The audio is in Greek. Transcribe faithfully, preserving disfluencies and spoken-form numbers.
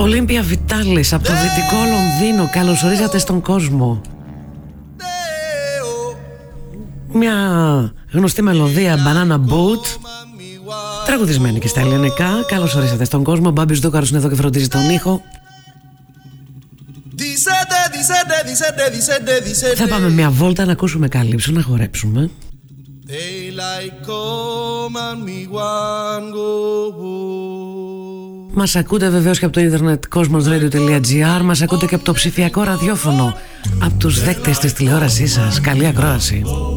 Ολύμπια Βιτάλης από το δυτικό Λονδίνο. Καλώς ορίσατε στον κόσμο. Μια γνωστή μελωδία, Banana Boat, τραγουδισμένη και στα ελληνικά. Καλώς ορίσατε στον κόσμο. Ο Μπάμπης Δούκαρος είναι εδώ και φροντίζει τον ήχο. Θα πάμε μια βόλτα να ακούσουμε καλύψου, να χορέψουμε. Μας ακούτε βεβαίως και από το ίντερνετ cosmosradio τελεία gr. Μας ακούτε και από το ψηφιακό ραδιόφωνο, από τους δέκτες της τηλεόρασής σας. Καλή ακρόαση.